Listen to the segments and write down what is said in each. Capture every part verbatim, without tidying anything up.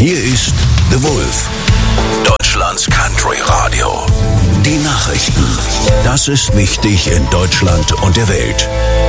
Hier ist The Wolf, Deutschlands Country Radio. Die Nachrichten. Das ist wichtig in Deutschland und der Welt.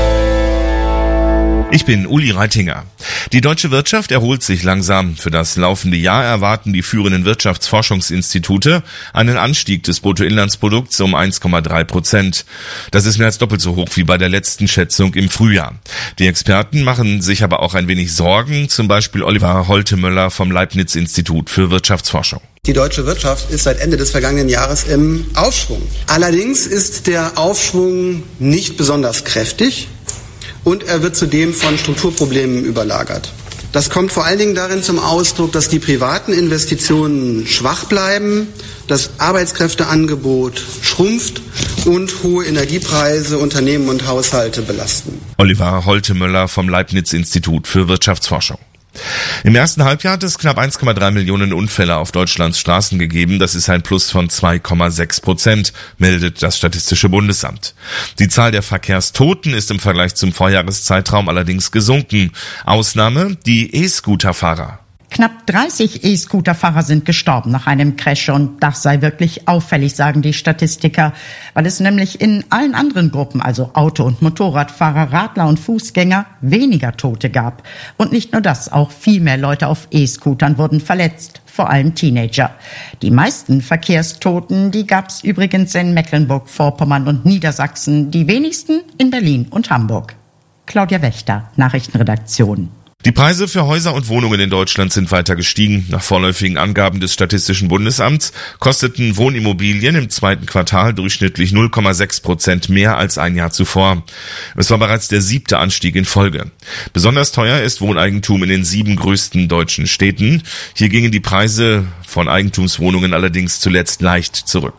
Ich bin Uli Reitinger. Die deutsche Wirtschaft erholt sich langsam. Für das laufende Jahr erwarten die führenden Wirtschaftsforschungsinstitute einen Anstieg des Bruttoinlandsprodukts um eins Komma drei Prozent. Das ist mehr als doppelt so hoch wie bei der letzten Schätzung im Frühjahr. Die Experten machen sich aber auch ein wenig Sorgen, zum Beispiel Oliver Holtemöller vom Leibniz-Institut für Wirtschaftsforschung. Die deutsche Wirtschaft ist seit Ende des vergangenen Jahres im Aufschwung. Allerdings ist der Aufschwung nicht besonders kräftig. Und er wird zudem von Strukturproblemen überlagert. Das kommt vor allen Dingen darin zum Ausdruck, dass die privaten Investitionen schwach bleiben, das Arbeitskräfteangebot schrumpft und hohe Energiepreise Unternehmen und Haushalte belasten. Oliver Holtemöller vom Leibniz-Institut für Wirtschaftsforschung. Im ersten Halbjahr hat es knapp eins Komma drei Millionen Unfälle auf Deutschlands Straßen gegeben. Das ist ein Plus von zwei Komma sechs Prozent, meldet das Statistische Bundesamt. Die Zahl der Verkehrstoten ist im Vergleich zum Vorjahreszeitraum allerdings gesunken. Ausnahme die E-Scooter-Fahrer. Knapp dreißig E-Scooter-Fahrer sind gestorben nach einem Crash und das sei wirklich auffällig, sagen die Statistiker, weil es nämlich in allen anderen Gruppen, also Auto- und Motorradfahrer, Radler und Fußgänger, weniger Tote gab. Und nicht nur das, auch viel mehr Leute auf E-Scootern wurden verletzt, vor allem Teenager. Die meisten Verkehrstoten, die gab es übrigens in Mecklenburg-Vorpommern und Niedersachsen, die wenigsten in Berlin und Hamburg. Claudia Wächter, Nachrichtenredaktion. Die Preise für Häuser und Wohnungen in Deutschland sind weiter gestiegen. Nach vorläufigen Angaben des Statistischen Bundesamts kosteten Wohnimmobilien im zweiten Quartal durchschnittlich null Komma sechs Prozent mehr als ein Jahr zuvor. Es war bereits der siebte Anstieg in Folge. Besonders teuer ist Wohneigentum in den sieben größten deutschen Städten. Hier gingen die Preise von Eigentumswohnungen allerdings zuletzt leicht zurück.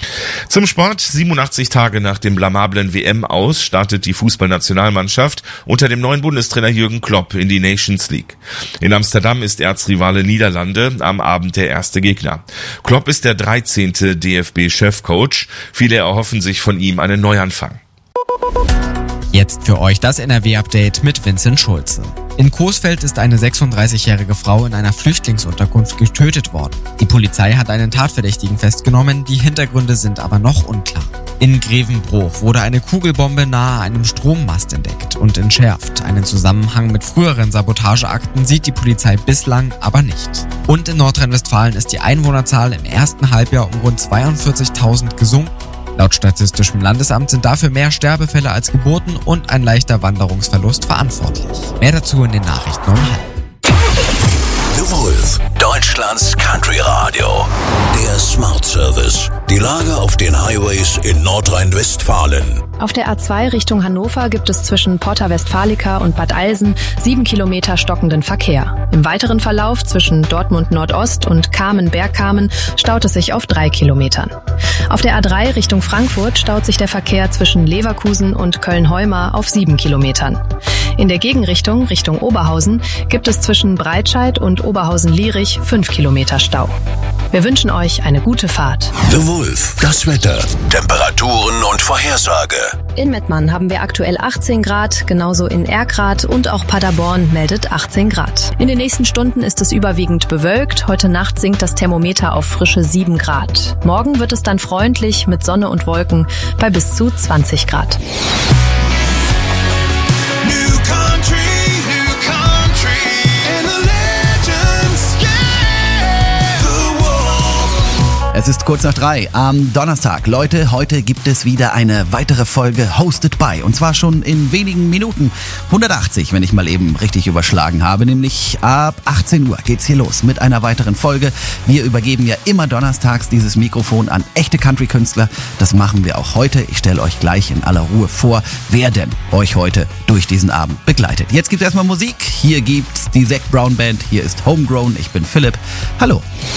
Zum Sport. siebenundachtzig Tage nach dem blamablen W M-Aus startet die Fußballnationalmannschaft unter dem neuen Bundestrainer Jürgen Klopp in die Nations League. In Amsterdam ist Erzrivale Niederlande am Abend der erste Gegner. Klopp ist der dreizehnte D F B-Chefcoach. Viele erhoffen sich von ihm einen Neuanfang. Jetzt für euch das N R W-Update mit Vincent Schulze. In Coesfeld ist eine sechsunddreißigjährige Frau in einer Flüchtlingsunterkunft getötet worden. Die Polizei hat einen Tatverdächtigen festgenommen, die Hintergründe sind aber noch unklar. In Grevenbroich wurde eine Kugelbombe nahe einem Strommast entdeckt und entschärft. Einen Zusammenhang mit früheren Sabotageakten sieht die Polizei bislang aber nicht. Und in Nordrhein-Westfalen ist die Einwohnerzahl im ersten Halbjahr um rund zweiundvierzigtausend gesunken. Laut Statistischem Landesamt sind dafür mehr Sterbefälle als Geburten und ein leichter Wanderungsverlust verantwortlich. Mehr dazu in den Nachrichten um halb. The Wolf, Deutschlands Country Radio. Der Smart Service. Die Lage auf den Highways in Nordrhein-Westfalen. Auf der A zwei Richtung Hannover gibt es zwischen Porta Westfalica und Bad Alsen sieben Kilometer stockenden Verkehr. Im weiteren Verlauf zwischen Dortmund Nordost und Kamen-Bergkamen staut es sich auf drei Kilometern. Auf der A drei Richtung Frankfurt staut sich der Verkehr zwischen Leverkusen und Köln-Heumar auf sieben Kilometern. In der Gegenrichtung, Richtung Oberhausen, gibt es zwischen Breitscheid und Oberhausen-Lierich fünf Kilometer Stau. Wir wünschen euch eine gute Fahrt. The Wolf, das Wetter, Temperaturen und Vorhersage. In Mettmann haben wir aktuell achtzehn Grad, genauso in Erkrath und auch Paderborn meldet achtzehn Grad. In den nächsten Stunden ist es überwiegend bewölkt. Heute Nacht sinkt das Thermometer auf frische sieben Grad. Morgen wird es dann freundlich mit Sonne und Wolken bei bis zu zwanzig Grad. Es ist kurz nach drei am Donnerstag. Leute, heute gibt es wieder eine weitere Folge Hosted by. Und zwar schon in wenigen Minuten. hundertachtzig, wenn ich mal eben richtig überschlagen habe. Nämlich ab achtzehn Uhr geht's hier los mit einer weiteren Folge. Wir übergeben ja immer donnerstags dieses Mikrofon an echte Country-Künstler. Das machen wir auch heute. Ich stelle euch gleich in aller Ruhe vor, wer denn euch heute durch diesen Abend begleitet. Jetzt gibt's erstmal Musik. Hier gibt's die Zac Brown Band. Hier ist Homegrown. Ich bin Philipp. Hallo.